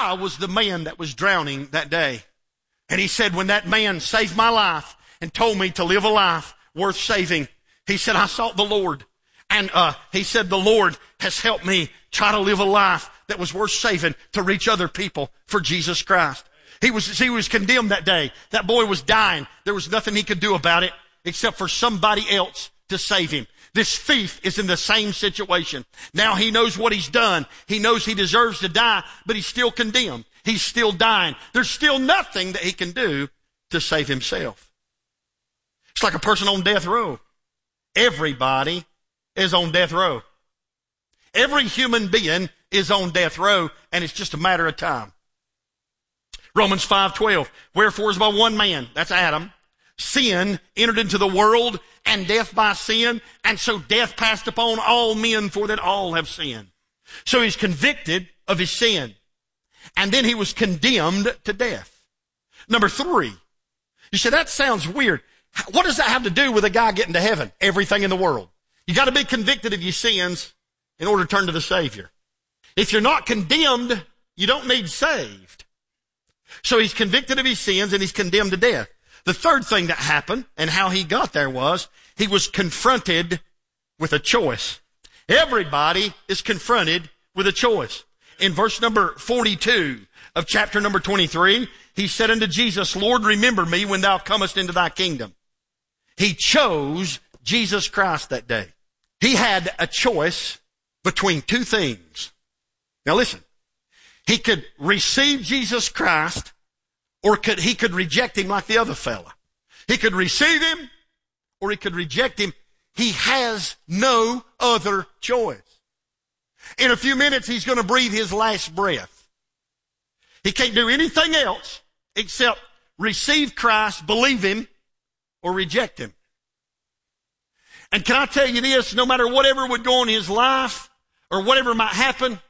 I was the man that was drowning that day. And he said, when that man saved my life and told me to live a life worth saving, he said, I sought the Lord. And he said, the Lord has helped me try to live a life that was worth saving to reach other people for Jesus Christ. He was condemned that day. That boy was dying. There was nothing he could do about it except for somebody else to save him. This thief is in the same situation. Now he knows what he's done. He knows he deserves to die, but he's still condemned. He's still dying. There's still nothing that he can do to save himself. It's like a person on death row. Everybody is on death row. Every human being is on death row, and it's just a matter of time. Romans 5:12. Wherefore is by one man, that's Adam, sin entered into the world, and death by sin, and so death passed upon all men, for that all have sinned. So he's convicted of his sin, and then he was condemned to death. Number 3, you say, that sounds weird. What does that have to do with a guy getting to heaven? Everything in the world. You got to be convicted of your sins in order to turn to the Savior. If you're not condemned, you don't need saved. So he's convicted of his sins and he's condemned to death. The third thing that happened and how he got there was he was confronted with a choice. Everybody is confronted with a choice. In verse number 42 of chapter number 23, he said unto Jesus, Lord, remember me when thou comest into thy kingdom. He chose Jesus Christ that day. He had a choice between two things. Now listen, he could receive Jesus Christ or he could reject him like the other fella. He could receive him or he could reject him. He has no other choice. In a few minutes, he's going to breathe his last breath. He can't do anything else except receive Christ, believe him, or reject him. And can I tell you this, no matter whatever would go on in his life or whatever might happen,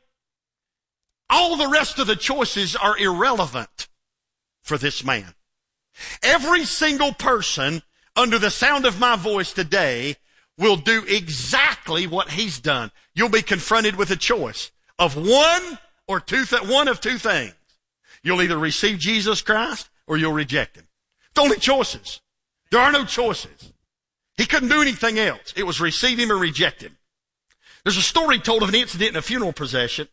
all the rest of the choices are irrelevant for this man. Every single person under the sound of my voice today will do exactly what he's done. You'll be confronted with a choice of one of two things. You'll either receive Jesus Christ or you'll reject him. It's only choices. There are no choices. He couldn't do anything else. It was receive him or reject him. There's a story told of an incident in a funeral procession.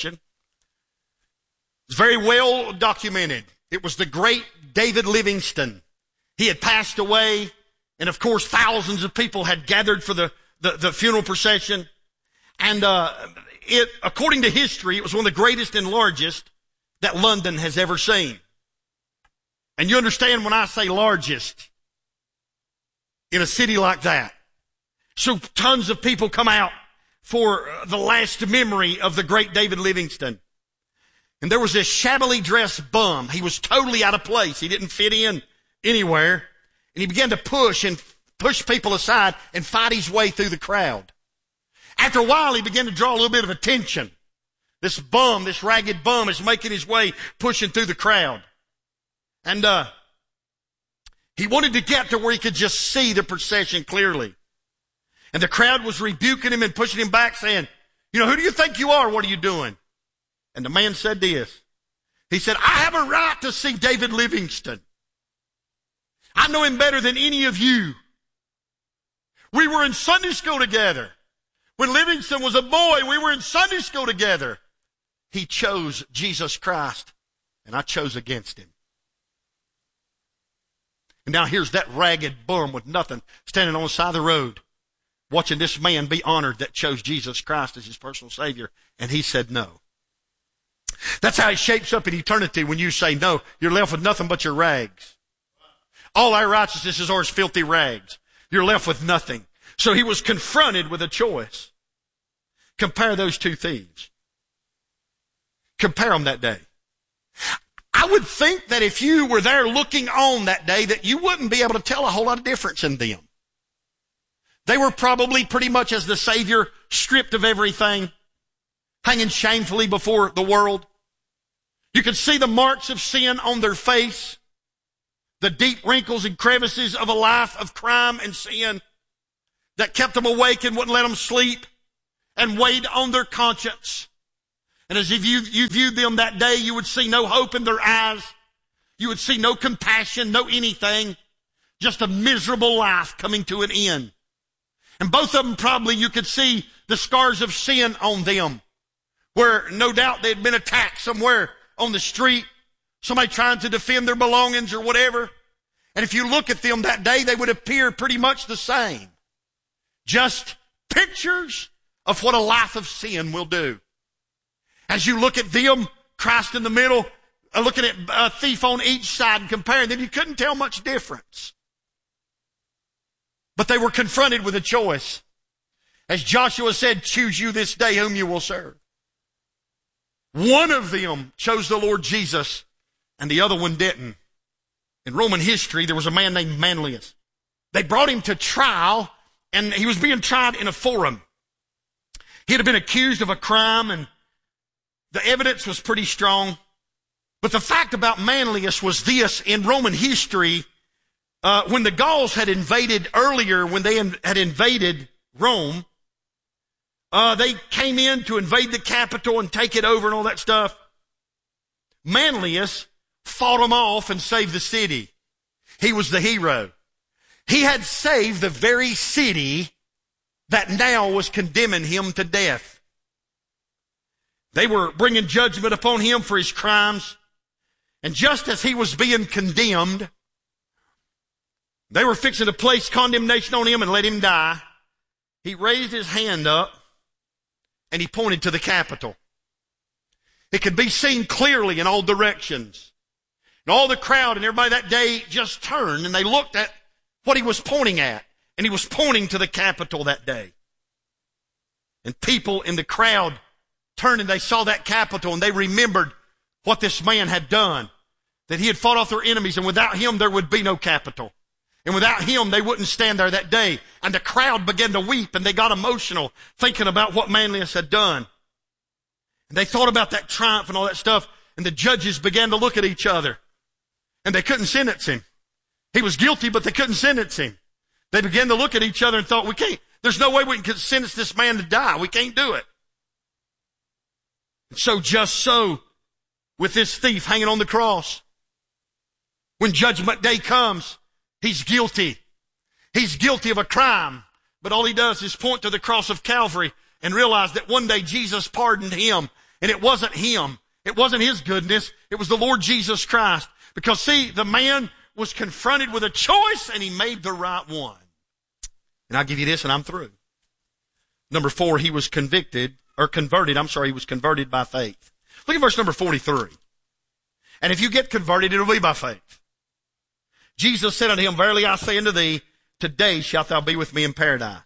It's very well documented. It was the great David Livingstone. He had passed away, and of course thousands of people had gathered for the funeral procession. And according to history, it was one of the greatest and largest that London has ever seen. And you understand when I say largest in a city like that. So tons of people come out for the last memory of the great David Livingstone. And there was this shabbily dressed bum. He was totally out of place. He didn't fit in anywhere. And he began to push people aside and fight his way through the crowd. After a while, he began to draw a little bit of attention. This ragged bum is making his way, pushing through the crowd. And he wanted to get to where he could just see the procession clearly. And the crowd was rebuking him and pushing him back, saying, who do you think you are? What are you doing? And the man said this. He said, I have a right to see David Livingstone. I know him better than any of you. We were in Sunday school together. When Livingstone was a boy, we were in Sunday school together. He chose Jesus Christ, and I chose against him. And now here's that ragged bum with nothing standing on the side of the road, watching this man be honored that chose Jesus Christ as his personal Savior. And he said no. That's how it shapes up in eternity when you say no. You're left with nothing but your rags. All our righteousness is ours, filthy rags. You're left with nothing. So he was confronted with a choice. Compare those two thieves. Compare them that day. I would think that if you were there looking on that day, that you wouldn't be able to tell a whole lot of difference in them. They were probably pretty much as the Savior, stripped of everything, hanging shamefully before the world. You could see the marks of sin on their face, the deep wrinkles and crevices of a life of crime and sin that kept them awake and wouldn't let them sleep and weighed on their conscience. And as if you viewed them that day, you would see no hope in their eyes. You would see no compassion, no anything. Just a miserable life coming to an end. And both of them probably you could see the scars of sin on them, where no doubt they had been attacked somewhere on the street, somebody trying to defend their belongings or whatever. And if you look at them that day, they would appear pretty much the same. Just pictures of what a life of sin will do. As you look at them, Christ in the middle, looking at a thief on each side and comparing them, you couldn't tell much difference. But they were confronted with a choice. As Joshua said, choose you this day whom you will serve. One of them chose the Lord Jesus, and the other one didn't. In Roman history, there was a man named Manlius. They brought him to trial, and he was being tried in a forum. He had been accused of a crime, and the evidence was pretty strong. But the fact about Manlius was this: in Roman history, when the Gauls had invaded earlier, when they had invaded Rome, they came in to invade the capital and take it over and all that stuff. Manlius fought them off and saved the city. He was the hero. He had saved the very city that now was condemning him to death. They were bringing judgment upon him for his crimes. And just as he was being condemned, they were fixing to place condemnation on him and let him die. He raised his hand up and he pointed to the Capitol. It could be seen clearly in all directions. And all the crowd and everybody that day just turned and they looked at what he was pointing at. And he was pointing to the Capitol that day. And people in the crowd turned and they saw that Capitol and they remembered what this man had done. That he had fought off their enemies, and without him there would be no Capitol. And without him, they wouldn't stand there that day. And the crowd began to weep, and they got emotional, thinking about what Manlius had done. And they thought about that triumph and all that stuff, and the judges began to look at each other. And they couldn't sentence him. He was guilty, but they couldn't sentence him. They began to look at each other and thought, there's no way we can sentence this man to die. We can't do it. And so just so, with this thief hanging on the cross, when judgment day comes, he's guilty. He's guilty of a crime. But all he does is point to the cross of Calvary and realize that one day Jesus pardoned him. And it wasn't him. It wasn't his goodness. It was the Lord Jesus Christ. Because see, the man was confronted with a choice and he made the right one. And I'll give you this and I'm through. Number 4, he was converted by faith. Look at verse number 43. And if you get converted, it'll be by faith. Jesus said unto him, verily I say unto thee, today shalt thou be with me in paradise.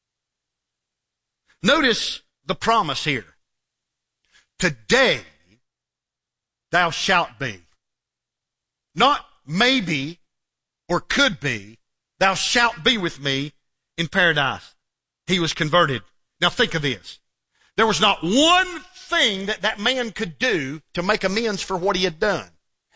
Notice the promise here. Today thou shalt be. Not maybe or could be. Thou shalt be with me in paradise. He was converted. Now think of this. There was not one thing that man could do to make amends for what he had done.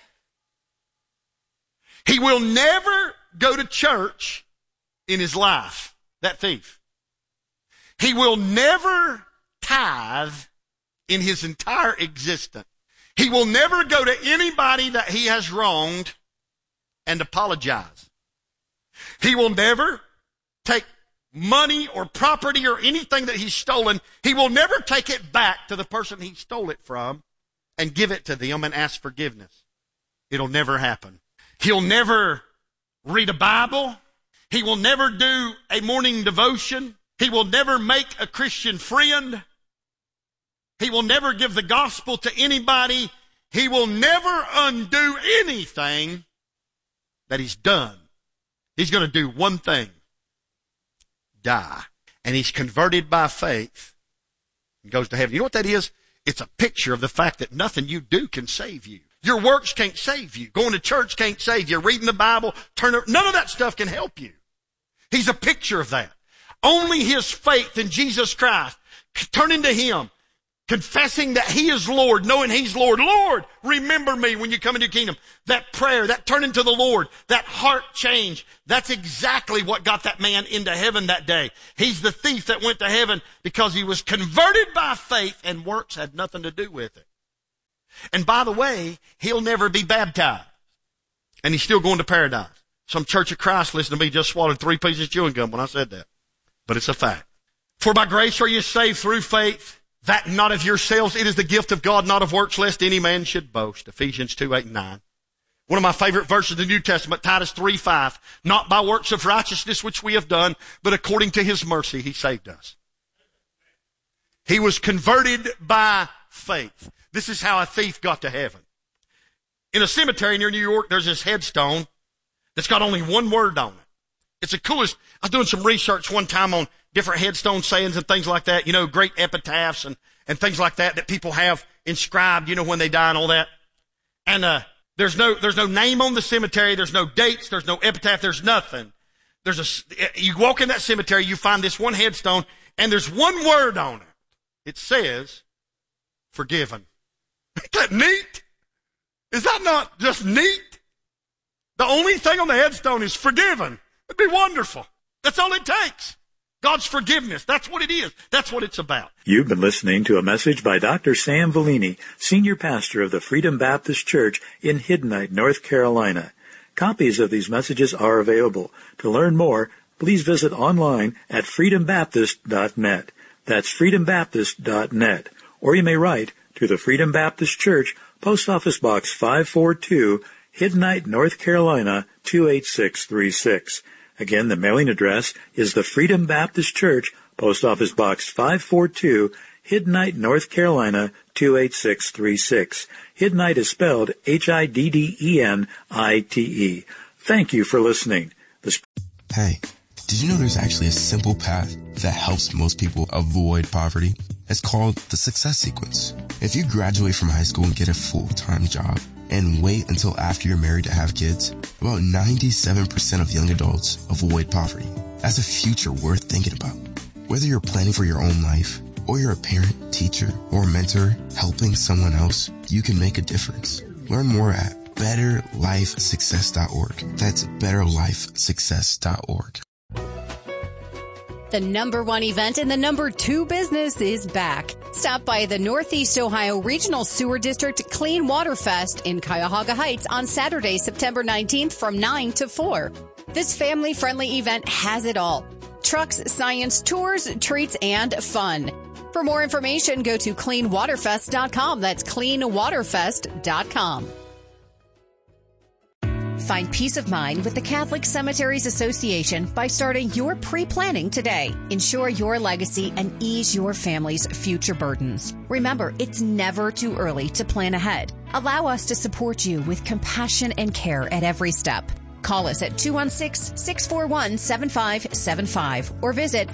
He will never go to church in his life, that thief. He will never tithe in his entire existence. He will never go to anybody that he has wronged and apologize. He will never take money or property or anything that he's stolen. He will never take it back to the person he stole it from and give it to them and ask forgiveness. It'll never happen. He'll never read a Bible. He will never do a morning devotion. He will never make a Christian friend. He will never give the gospel to anybody. He will never undo anything that he's done. He's going to do one thing. Die. And he's converted by faith and goes to heaven. You know what that is? It's a picture of the fact that nothing you do can save you. Your works can't save you. Going to church can't save you. Reading the Bible, none of that stuff can help you. He's a picture of that. Only his faith in Jesus Christ, turning to him, confessing that he is Lord, knowing he's Lord. Lord, remember me when you come into your kingdom. That prayer, that turning to the Lord, that heart change, that's exactly what got that man into heaven that day. He's the thief that went to heaven because he was converted by faith, and works had nothing to do with it. And by the way, he'll never be baptized. And he's still going to paradise. Some Church of Christ, listen to me, just swallowed 3 pieces of chewing gum when I said that. But it's a fact. For by grace are you saved through faith, that not of yourselves. It is the gift of God, not of works, lest any man should boast. Ephesians 2:8-9. One of my favorite verses of the New Testament, Titus 3:5. Not by works of righteousness which we have done, but according to his mercy he saved us. He was converted by faith. This is how a thief got to heaven. In a cemetery near New York, there's this headstone that's got only one word on it. It's the coolest. I was doing some research one time on different headstone sayings and things like that. You know, great epitaphs and things like that people have inscribed, you know, when they die and all that. And there's no name on the cemetery. There's no dates. There's no epitaph. There's nothing. You walk in that cemetery, you find this one headstone, and there's one word on it. It says, forgiven. Isn't that neat? Is that not just neat? The only thing on the headstone is forgiven. It'd be wonderful. That's all it takes. God's forgiveness. That's what it is. That's what it's about. You've been listening to a message by Dr. Sam Vellini, Senior Pastor of the Freedom Baptist Church in Hiddenite, North Carolina. Copies of these messages are available. To learn more, please visit online at freedombaptist.net. That's freedombaptist.net. Or you may write to the Freedom Baptist Church, Post Office Box 542, Hiddenite, North Carolina, 28636. Again, the mailing address is the Freedom Baptist Church, Post Office Box 542, Hiddenite, North Carolina, 28636. Hiddenite is spelled Hiddenite. Thank you for listening. Hey, did you know there's actually a simple path that helps most people avoid poverty? It's called the Success Sequence. If you graduate from high school and get a full-time job and wait until after you're married to have kids, about 97% of young adults avoid poverty. That's a future worth thinking about. Whether you're planning for your own life, or you're a parent, teacher, or mentor helping someone else, you can make a difference. Learn more at betterlifesuccess.org. That's betterlifesuccess.org. The #1 event in the #2 business is back. Stop by the Northeast Ohio Regional Sewer District Clean Water Fest in Cuyahoga Heights on Saturday, September 19th from 9 to 4. This family-friendly event has it all. Trucks, science, tours, treats, and fun. For more information, go to cleanwaterfest.com. That's cleanwaterfest.com. Find peace of mind with the Catholic Cemeteries Association by starting your pre-planning today. Ensure your legacy and ease your family's future burdens. Remember, it's never too early to plan ahead. Allow us to support you with compassion and care at every step. Call us at 216-641-7575 or visit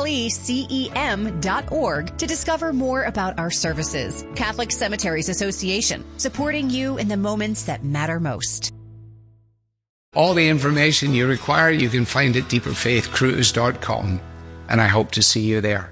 clecem.org to discover more about our services. Catholic Cemeteries Association, supporting you in the moments that matter most. All the information you require, you can find at deeperfaithcruise.com, and I hope to see you there.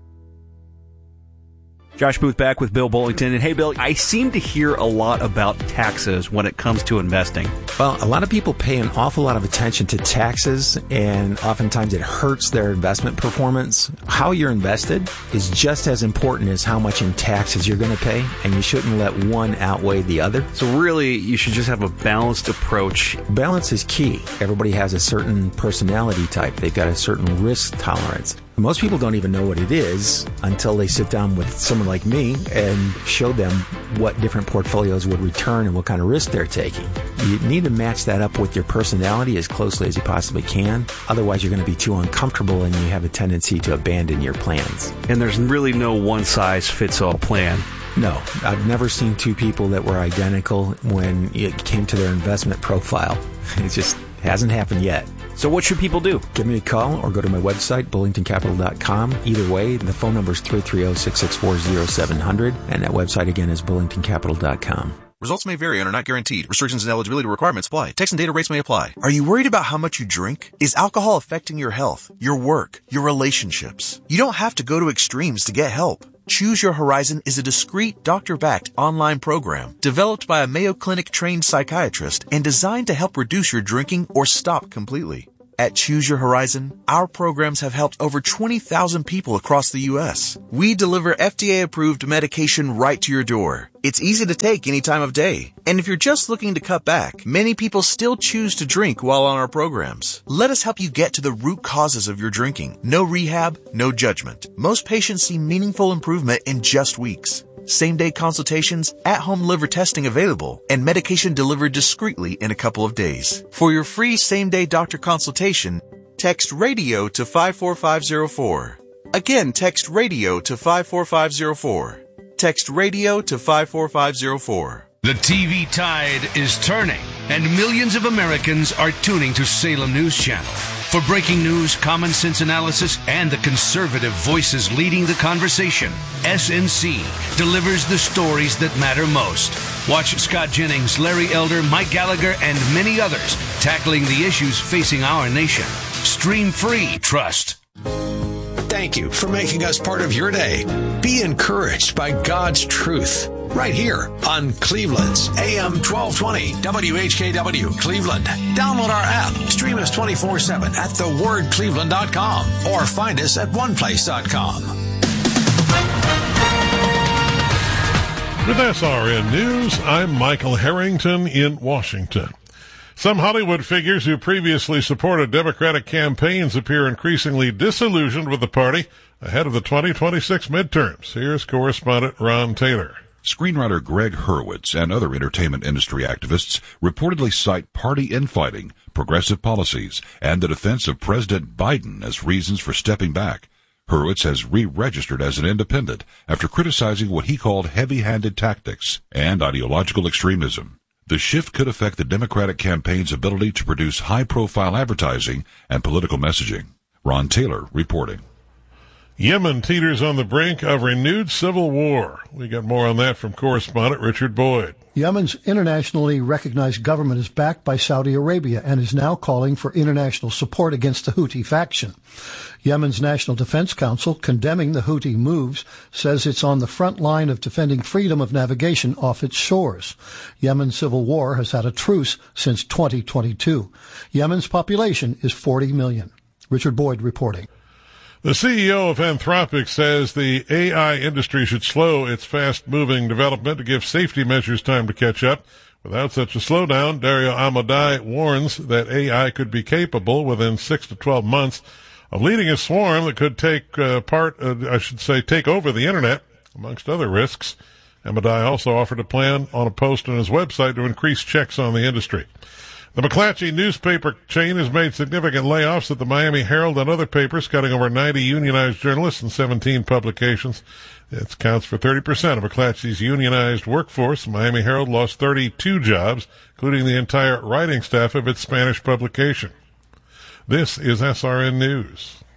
Josh Booth back with Bill Bullington. And hey, Bill, I seem to hear a lot about taxes when it comes to investing. Well, a lot of people pay an awful lot of attention to taxes, and oftentimes it hurts their investment performance. How you're invested is just as important as how much in taxes you're going to pay, and you shouldn't let one outweigh the other. So really, you should just have a balanced approach. Balance is key. Everybody has a certain personality type. They've got a certain risk tolerance. Most people don't even know what it is until they sit down with someone like me and show them what different portfolios would return and what kind of risk they're taking. You need to match that up with your personality as closely as you possibly can. Otherwise, you're going to be too uncomfortable and you have a tendency to abandon your plans. And there's really no one-size-fits-all plan. No, I've never seen two people that were identical when it came to their investment profile. It just hasn't happened yet. So what should people do? Give me a call or go to my website, bullingtoncapital.com. Either way, the phone number is 330-664-0700, and that website again is bullingtoncapital.com. Results may vary and are not guaranteed. Restrictions and eligibility requirements apply. Text and data rates may apply. Are you worried about how much you drink? Is alcohol affecting your health, your work, your relationships? You don't have to go to extremes to get help. Choose Your Horizon is a discreet, doctor-backed online program developed by a Mayo Clinic-trained psychiatrist and designed to help reduce your drinking or stop completely. At Choose Your Horizon, our programs have helped over 20,000 people across the U.S. We deliver FDA-approved medication right to your door. It's easy to take any time of day. And if you're just looking to cut back, many people still choose to drink while on our programs. Let us help you get to the root causes of your drinking. No rehab, no judgment. Most patients see meaningful improvement in just weeks. Same-day consultations, at-home liver testing available, and medication delivered discreetly in a couple of days. For your free same-day doctor consultation, text RADIO to 54504. Again, text RADIO to 54504. Text RADIO to 54504. The TV tide is turning, and millions of Americans are tuning to Salem News Channel. For breaking news, common sense analysis, and the conservative voices leading the conversation, SNC delivers the stories that matter most. Watch Scott Jennings, Larry Elder, Mike Gallagher, and many others tackling the issues facing our nation. Stream free, trust. Thank you for making us part of your day. Be encouraged by God's truth. Right here on Cleveland's AM 1220 WHKW Cleveland. Download our app. Stream us 24/7 at thewordcleveland.com or find us at oneplace.com. With SRN News, I'm Michael Harrington in Washington. Some Hollywood figures who previously supported Democratic campaigns appear increasingly disillusioned with the party ahead of the 2026 midterms. Here's correspondent Ron Taylor. Screenwriter Greg Hurwitz and other entertainment industry activists reportedly cite party infighting, progressive policies, and the defense of President Biden as reasons for stepping back. Hurwitz has re-registered as an independent after criticizing what he called heavy-handed tactics and ideological extremism. The shift could affect the Democratic campaign's ability to produce high-profile advertising and political messaging. Ron Taylor reporting. Yemen teeters on the brink of renewed civil war. We got more on that from correspondent Richard Boyd. Yemen's internationally recognized government is backed by Saudi Arabia and is now calling for international support against the Houthi faction. Yemen's National Defense Council, condemning the Houthi moves, says it's on the front line of defending freedom of navigation off its shores. Yemen's civil war has had a truce since 2022. Yemen's population is 40 million. Richard Boyd reporting. The CEO of Anthropic says the AI industry should slow its fast-moving development to give safety measures time to catch up. Without such a slowdown, Dario Amodei warns that AI could be capable within 6 to 12 months of leading a swarm that could take take over the internet, amongst other risks. Amodei also offered a plan on a post on his website to increase checks on the industry. The McClatchy newspaper chain has made significant layoffs at the Miami Herald and other papers, cutting over 90 unionized journalists and 17 publications. It counts for 30% of McClatchy's unionized workforce. The Miami Herald lost 32 jobs, including the entire writing staff of its Spanish publication. This is SRN News.